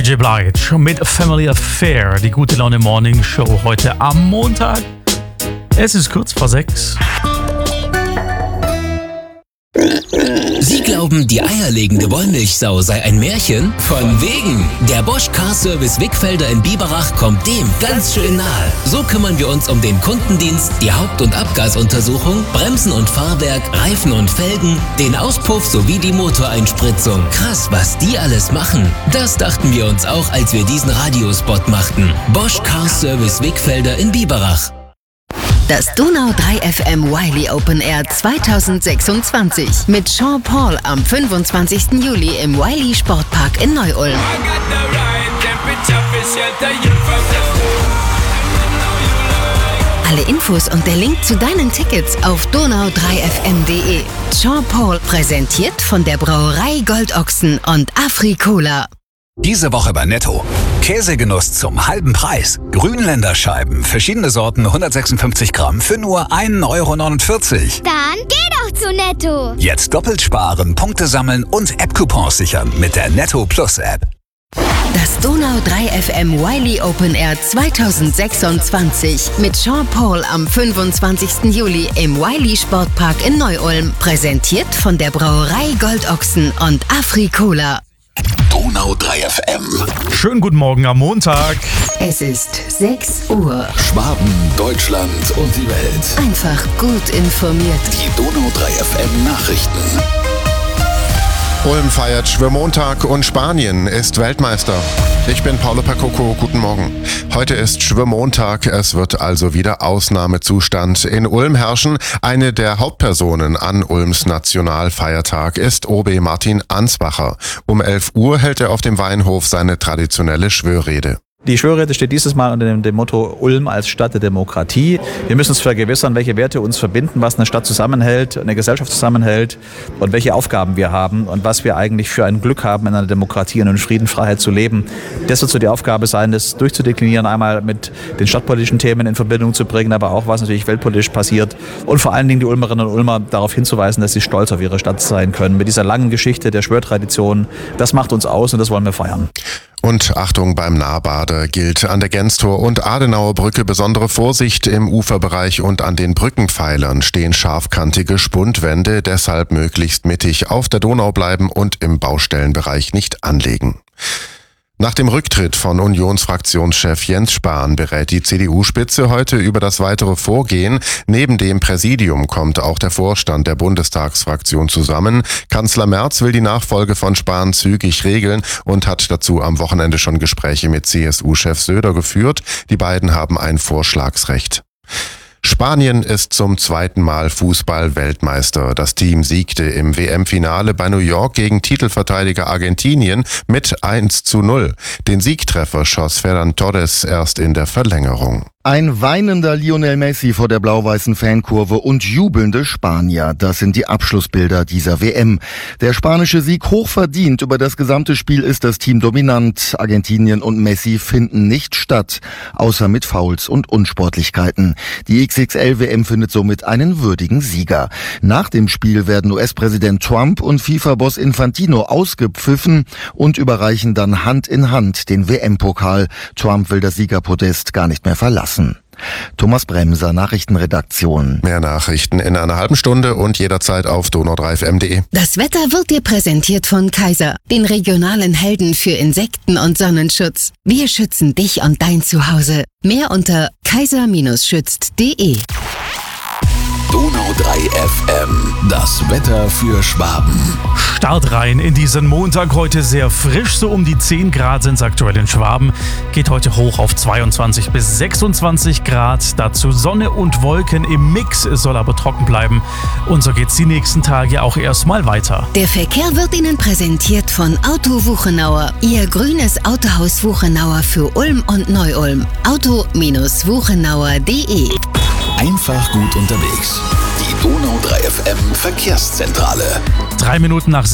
J. Blige mit Family Affair, die gute Laune Morning Show heute am Montag. Es ist kurz vor 6. Sie glauben, die eierlegende Wollmilchsau sei ein Märchen? Von wegen! Der Bosch Car Service Wickfelder in Biberach kommt dem ganz schön nahe. So kümmern wir uns um den Kundendienst, die Haupt- und Abgasuntersuchung, Bremsen und Fahrwerk, Reifen und Felgen, den Auspuff sowie die Motoreinspritzung. Krass, was die alles machen. Das dachten wir uns auch, als wir diesen Radiospot machten. Bosch Car Service Wickfelder in Biberach. Das Donau 3 FM Wiley Open Air 2026 mit Sean Paul am 25. Juli im Wiley Sportpark in Neu-Ulm. Alle Infos und der Link zu deinen Tickets auf donau3fm.de. Sean Paul präsentiert von der Brauerei Goldochsen und Afri-Cola. Diese Woche bei Netto. Käsegenuss zum halben Preis. Grünländerscheiben, verschiedene Sorten, 156 Gramm für nur 1,49 Euro. Dann geh doch zu Netto. Jetzt doppelt sparen, Punkte sammeln und App-Coupons sichern mit der Netto Plus App. Das Donau 3 FM Wiley Open Air 2026 mit Sean Paul am 25. Juli im Wiley Sportpark in Neu-Ulm. Präsentiert von der Brauerei Goldochsen und Afri-Cola. Donau 3 FM. Schönen guten Morgen am Montag. Es ist 6 Uhr. Schwaben, Deutschland und die Welt. Einfach gut informiert. Die Donau 3 FM Nachrichten. Ulm feiert Schwimmmontag und Spanien ist Weltmeister. Ich bin Paolo Percoco, guten Morgen. Heute ist Schwimmmontag, es wird also wieder Ausnahmezustand in Ulm herrschen. Eine der Hauptpersonen an Ulms Nationalfeiertag ist OB Martin Ansbacher. Um 11 Uhr hält er auf dem Weinhof seine traditionelle Schwörrede. Die Schwörrede steht dieses Mal unter dem Motto Ulm als Stadt der Demokratie. Wir müssen uns vergewissern, welche Werte uns verbinden, was eine Stadt zusammenhält, eine Gesellschaft zusammenhält und welche Aufgaben wir haben und was wir eigentlich für ein Glück haben, in einer Demokratie und in Frieden, Freiheit zu leben. Das wird so die Aufgabe sein, das durchzudeklinieren, einmal mit den stadtpolitischen Themen in Verbindung zu bringen, aber auch, was natürlich weltpolitisch passiert und vor allen Dingen die Ulmerinnen und Ulmer darauf hinzuweisen, dass sie stolz auf ihre Stadt sein können. Mit dieser langen Geschichte der Schwörtradition, das macht uns aus und das wollen wir feiern. Und Achtung beim Nahbader gilt an der Genstor- und Adenauer Brücke besondere Vorsicht. Im Uferbereich und an den Brückenpfeilern stehen scharfkantige Spundwände, deshalb möglichst mittig auf der Donau bleiben und im Baustellenbereich nicht anlegen. Nach dem Rücktritt von Unionsfraktionschef Jens Spahn berät die CDU-Spitze heute über das weitere Vorgehen. Neben dem Präsidium kommt auch der Vorstand der Bundestagsfraktion zusammen. Kanzler Merz will die Nachfolge von Spahn zügig regeln und hat dazu am Wochenende schon Gespräche mit CSU-Chef Söder geführt. Die beiden haben ein Vorschlagsrecht. Spanien ist zum zweiten Mal Fußball-Weltmeister. Das Team siegte im WM-Finale bei New York gegen Titelverteidiger Argentinien mit 1:0. Den Siegtreffer schoss Ferran Torres erst in der Verlängerung. Ein weinender Lionel Messi vor der blau-weißen Fankurve und jubelnde Spanier. Das sind die Abschlussbilder dieser WM. Der spanische Sieg hochverdient. Über das gesamte Spiel ist das Team dominant. Argentinien und Messi finden nicht statt, außer mit Fouls und Unsportlichkeiten. Die XXL-WM findet somit einen würdigen Sieger. Nach dem Spiel werden US-Präsident Trump und FIFA-Boss Infantino ausgepfiffen und überreichen dann Hand in Hand den WM-Pokal. Trump will das Siegerpodest gar nicht mehr verlassen. Thomas Bremser, Nachrichtenredaktion. Mehr Nachrichten in einer halben Stunde und jederzeit auf donau3fm.de. Das Wetter wird dir präsentiert von Kaiser, den regionalen Helden für Insekten- und Sonnenschutz. Wir schützen dich und dein Zuhause. Mehr unter kaiser-schützt.de. Donau 3 FM. Das Wetter für Schwaben. Start rein in diesen Montag. Heute sehr frisch, so um die 10 Grad sind es aktuell in Schwaben. Geht heute hoch auf 22 bis 26 Grad. Dazu Sonne und Wolken im Mix, soll aber trocken bleiben. Und so geht's die nächsten Tage auch erstmal weiter. Der Verkehr wird Ihnen präsentiert von Auto Wuchenauer. Ihr grünes Autohaus Wuchenauer für Ulm und Neu-Ulm. Auto-wuchenauer.de. Einfach gut unterwegs. Die Donau 3 FM Verkehrszentrale. 3 Minuten nach